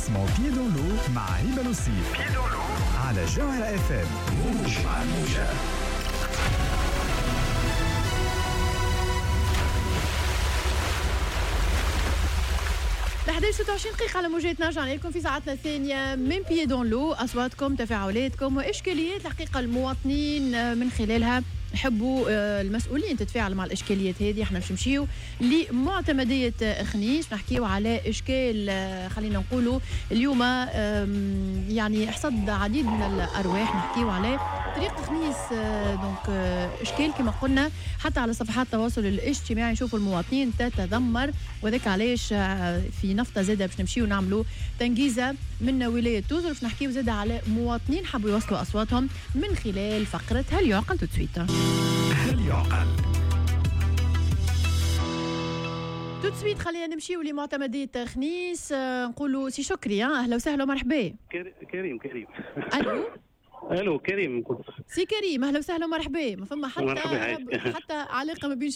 اسمه بيدولو مع هبة نصيف على جوهر اف ام. موج مع الموجة. 26 دقيقة على موجات نرجع لكم في ساعتنا الثانية من بيي دون لو. أصواتكم، تفاعلاتكم وإشكاليات الحقيقة المواطنين من خلالها يحبوا المسؤولين تتفاعل مع الإشكاليات هذه. احنا باش نمشيو لمعتمدية خنيس، نحكيو على إشكال خلينا نقولوا اليوم يعني حصد عديد من الأرواح. نحكيو على طريق خنيس دونك إشكال كما قلنا حتى على صفحات التواصل الاجتماعي نشوفوا المواطنين تتذمر، وذاك علاش في نفطة زادة باش نمشيو نعملوا تنجيزة من ولاية توزر باش نحكيو زادة على مواطنين حبوا يوصلوا أصواتهم من خلال فقرة هل يعقل تسويت. هل يعقل تسويت خلينا نمشيو لمعتمدية خنيس. نقولوا سي شكري. أهلا وسهلا ومرحبا. كريم ألو كريم سي كريم، أهلا وسهلا ومرحبا. ما فما حتى علاقة ما بين